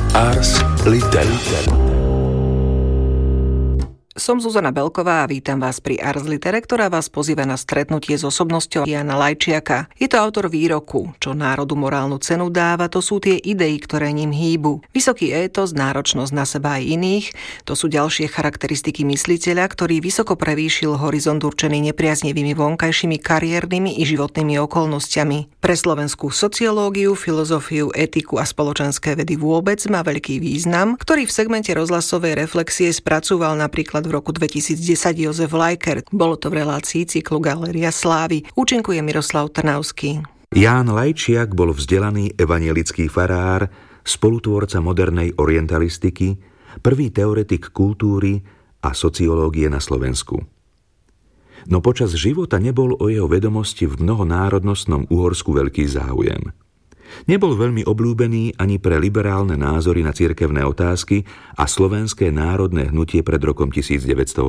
Ars Literae. Som Zuzana Belková a vítam vás pri Ars Literae, ktorá vás pozýva na stretnutie s osobnosťou Jána Lajčiaka. Je to autor výroku, čo národu morálnu cenu dáva, to sú tie idei, ktoré ním hýbu. Vysoký étos, náročnosť na seba aj iných, to sú ďalšie charakteristiky mysliteľa, ktorý vysoko prevýšil horizont určený nepriaznivými vonkajšími kariérnymi i životnými okolnostiami. Pre slovenskú sociológiu, filozofiu, etiku a spoločenské vedy vôbec má veľký význam, ktorý v segmente rozhlasovej reflexie spracúval napríklad v roku 2010 Jozef Lajker. Bolo to v relácii cyklu Galéria slávy. Účinkuje Miroslav Trnavský. Ján Lajčiak bol vzdelaný evanjelický farár, spolutvorca modernej orientalistiky, prvý teoretik kultúry a sociológie na Slovensku. No počas života nebol o jeho vedomosti v mnohonárodnostnom Uhorsku veľký záujem. Nebol veľmi obľúbený ani pre liberálne názory na cirkevné otázky a slovenské národné hnutie pred rokom 1918.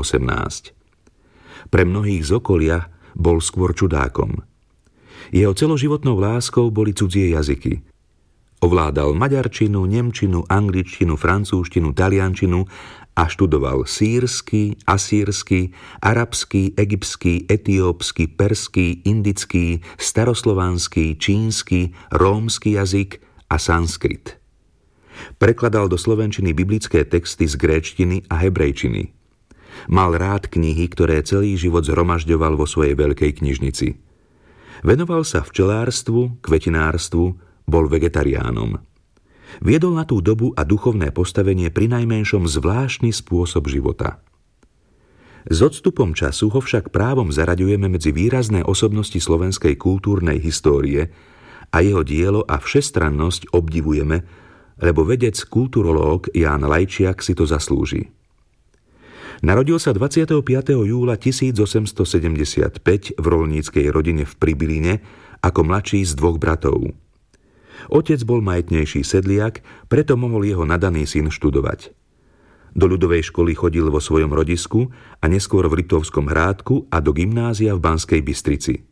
Pre mnohých z okolia bol skôr čudákom. Jeho celoživotnou láskou boli cudzie jazyky. Ovládal maďarčinu, nemčinu, angličtinu, francúzštinu, taliančinu a študoval sírsky, asýrsky, arabský, egyptský, etiópsky, perský, indický, staroslovanský, čínsky, rómsky jazyk a sanskrit. Prekladal do slovenčiny biblické texty z gréčtiny a hebrejčiny. Mal rád knihy, ktoré celý život zhromažďoval vo svojej veľkej knižnici. Venoval sa včelárstvu, kvetinárstvu, bol vegetariánom. Viedol na tú dobu a duchovné postavenie prinajmenšom zvláštny spôsob života. S odstupom času ho však právom zaraďujeme medzi výrazné osobnosti slovenskej kultúrnej histórie a jeho dielo a všestrannosť obdivujeme, lebo vedec kulturológ Ján Lajčiak si to zaslúži. Narodil sa 25. júla 1875 v roľníckej rodine v Pribiline ako mladší z dvoch bratov. Otec bol majetnejší sedliak, preto mohol jeho nadaný syn študovať. Do ľudovej školy chodil vo svojom rodisku a neskôr v Liptovskom Hrádku a do gymnázia v Banskej Bystrici.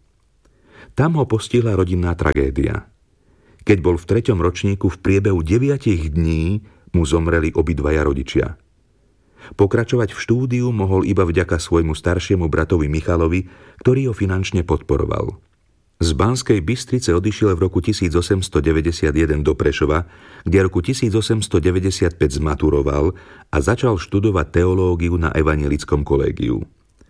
Tam ho postihla rodinná tragédia. Keď bol v 3. ročníku, v priebehu 9 dní mu zomreli obidvaja rodičia. Pokračovať v štúdiu mohol iba vďaka svojmu staršiemu bratovi Michalovi, ktorý ho finančne podporoval. Z Banskej Bystrice odišiel v roku 1891 do Prešova, kde roku 1895 zmaturoval a začal študovať teológiu na evanjelickom kolégiu.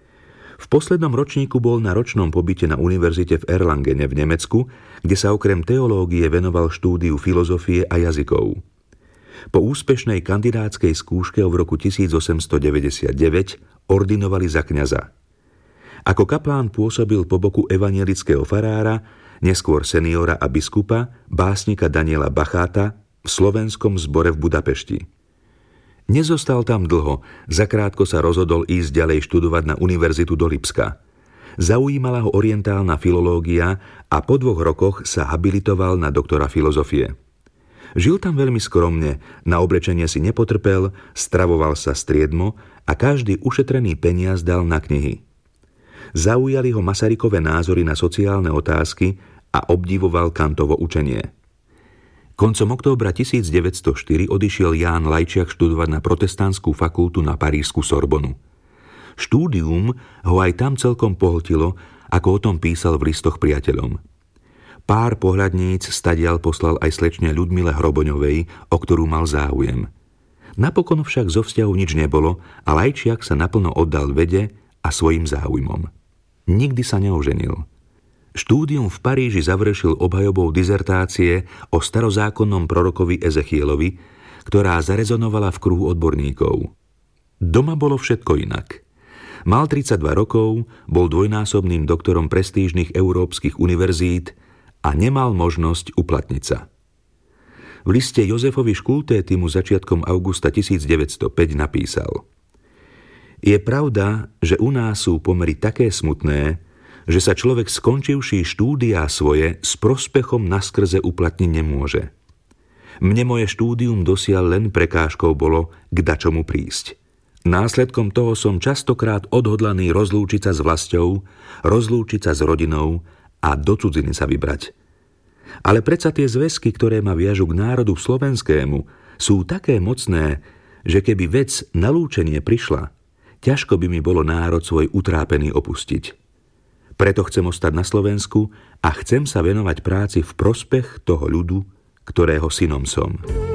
V poslednom ročníku bol na ročnom pobyte na univerzite v Erlangene v Nemecku, kde sa okrem teológie venoval štúdiu filozofie a jazykov. Po úspešnej kandidátskej skúške v roku 1899 ordinovali za kňaza. Ako kaplán pôsobil po boku evanjelického farára, neskôr seniora a biskupa, básnika Daniela Bacháta v slovenskom zbore v Budapešti. Nezostal tam dlho, zakrátko sa rozhodol ísť ďalej študovať na univerzitu do Lipska. Zaujímala ho orientálna filológia a po 2 rokoch sa habilitoval na doktora filozofie. Žil tam veľmi skromne, na oblečenie si nepotrpel, stravoval sa striedmo a každý ušetrený peniaz dal na knihy. Zaujali ho Masarykove názory na sociálne otázky a obdivoval Kantovo učenie. Koncom októbra 1904 odišiel Ján Lajčiak študovať na protestantskú fakultu na parížsku Sorbonu. Štúdium ho aj tam celkom pohltilo, ako o tom písal v listoch priateľom. Pár pohľadníc stadiaľ poslal aj slečne Ľudmile Hroboňovej, o ktorú mal záujem. Napokon však zo vzťahu nič nebolo a Lajčiak sa naplno oddal vede a svojim záujmom. Nikdy sa neoženil. Štúdium v Paríži završil obhajobou dizertácie o starozákonnom prorokovi Ezechielovi, ktorá zarezonovala v kruhu odborníkov. Doma bolo všetko inak. Mal 32 rokov, bol dvojnásobným doktorom prestížnych európskych univerzít a nemal možnosť uplatniť sa. V liste Jozefovi Škultétimu začiatkom augusta 1905 napísal: Je pravda, že u nás sú pomery také smutné, že sa človek skončivší štúdia svoje s prospechom naskrze uplatniť nemôže. Mne moje štúdium dosiaľ len prekážkou bolo k dačomu prísť. Následkom toho som častokrát odhodlaný rozlúčiť sa s vlastou, rozlúčiť sa s rodinou a do cudziny sa vybrať. Ale predsa tie zväzky, ktoré ma viažu k národu slovenskému, sú také mocné, že keby vec na lúčenie prišla, ťažko by mi bolo národ svoj utrápený opustiť. Preto chcem ostať na Slovensku a chcem sa venovať práci v prospech toho ľudu, ktorého synom som.